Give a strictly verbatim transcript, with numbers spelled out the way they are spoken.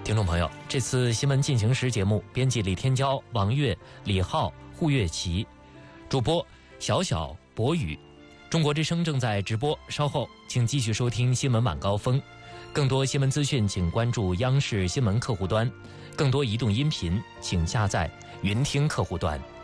听众朋友，这次新闻进行时节目，编辑李天骄、王悦、李浩、胡月琪，主播小小、博宇。中国之声正在直播，稍后请继续收听新闻晚高峰。更多新闻资讯，请关注央视新闻客户端；更多移动音频，请下载云听客户端。